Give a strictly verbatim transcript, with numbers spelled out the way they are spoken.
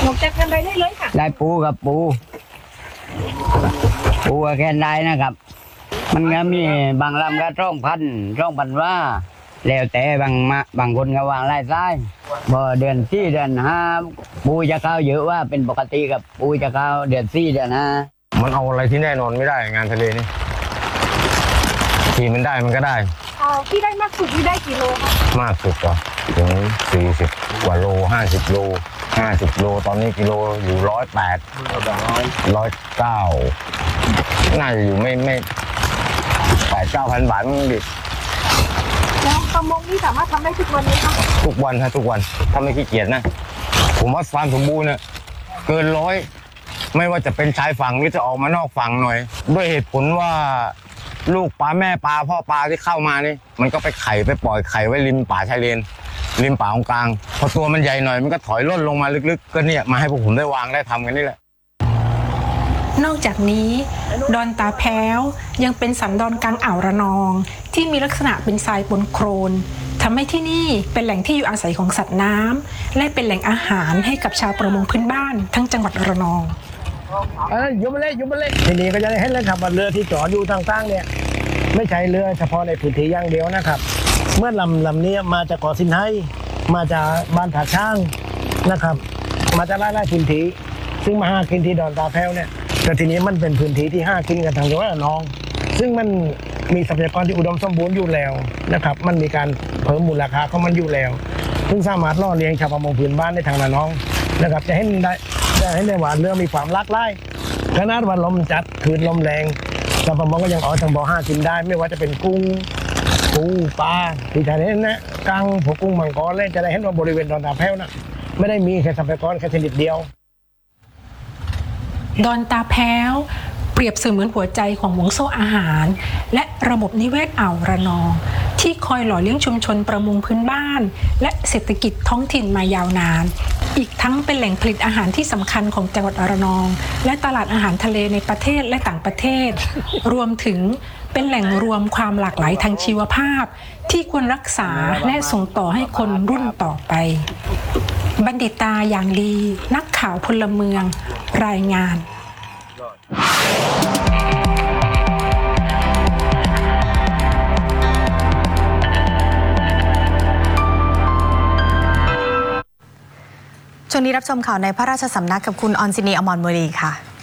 นอกจากนั้นได้เลยค่ะได้ปูกับปูปูก็แค่ได้นะครับมันก็มีบางลำก็ร่องพันร่องพันว่าแล้วแต่บางมาบางคนก็วางไล่ซ้ายบ่เดือนสี่เดือนห้าปูจะเข้าเยอะว่าเป็นปกติกับปูจะเข้าเดือนสี่เดือนห้ามันเอาอะไรที่แน่นอนไม่ได้งานทะเลนี่ทีมันได้มันก็ได้เอาที่ได้มากสุดที่ได้กี่โลคะมากสุดก็ถึงสี่สิบกว่าโลห้าสิบโลห้าสิบโลตอนนี้กิโลอยู่ร้อยแปดร้อยเก้าน่าจะอยู่ไม่ไม่แปดเก้าพันบาทมั้งดิแล้วประมงนี่สามารถทำได้ทุกวันไหมคะทุกวันฮะทุกวันถ้าไม่ขี้เกียจนะผมว่าความสมบูรณ์เนี่ยเกินร้อยไม่ว่าจะเป็นชายฝั่งหรือจะออกมานอกฝั่งหน่อยด้วยเหตุผลว่าลูกปลาแม่ปลาพ่อปลาที่เข้ามานี่มันก็ไปไข่ไปปล่อยไข่ไว้ริมป่าชายเลนริมป่าตรงกลางพอตัวมันใหญ่หน่อยมันก็ถอยล่นลงมาลึกๆก็เนี่ยมาให้พวกผมได้วางได้ทำกันนี่แหละนอกจากนี้ดอนตาแพ้วยังเป็นสันดอนกลางอ่าวระนองที่มีลักษณะเป็นทรายปนโคลนทำให้ที่นี่เป็นแหล่งที่อยู่อาศัยของสัตว์น้ำและเป็นแหล่งอาหารให้กับชาวประมงพื้นบ้านทั้งจังหวัดระนองเอออยู่มาเลยอยู่มาเลยทีนี้ก็จะได้เห็นแล้วครับว่าเรือที่จอดอยู่ต่างๆเนี่ยไม่ใช่เรือเฉพาะในพื้นที่อย่างเดียวนะครับเมื่อลำลำนี้มาจากเกาะสินไทยมาจากบ้านถาช่างนะครับมาจากไร่ๆพื้นที่ซึ่งมาหากินที่ดอนตาแพ้วเนี่ยแต่ทีนี้มันเป็นพื้นที่ที่ห้ากินกันทางจังหวัดระนองซึ่งมันมีทรัพยากรที่อุดมสมบูรณ์อยู่แล้วนะครับมันมีการเพิ่มมูลค่าของมันอยู่แล้วซึ่งสามารถล่อเลี้ยงชาวประมงพื้นบ้านในทางระนองนะครับจะเห็นได้จะเห็นได้ว่าเรือมีความหลากหลายขนาดว่าลมจัดคืนลมแรงชาวประมงก็ยังออกทางบ่อห้ากินได้ไม่ว่าจะเป็นกุ้งปูปลาที่จะเห็นนะกังพวกกุ้งมังกรเล่นจะได้เห็นว่าบริเวณดอนตาแพ้วนะไม่ได้มีแค่ทรัพยากรแค่ชนิดเดียวดอนตาแพ้วเปรียบเสมือนหัวใจของห่วงโซ่อาหารและระบบนิเวศอ่าวระนองที่คอยหล่อเลี้ยงชุมชนประมงพื้นบ้านและเศรษฐกิจท้องถิ่นมายาวนานอีกทั้งเป็นแหล่งผลิตอาหารที่สำคัญของจังหวัดระนองและตลาดอาหารทะเลในประเทศและต่างประเทศรวมถึงเป็นแหล่งรวมความหลากหลายทางชีวภาพที่ควรรักษาและส่งต่อให้คนรุ่นต่อไปบัณฑิตาอย่างดีนักข่าวพลเมืองรายงานช่วงนี้รับชมข่าวในพระราชสำนักกับคุณออนซินีอมรบุรีค่ะ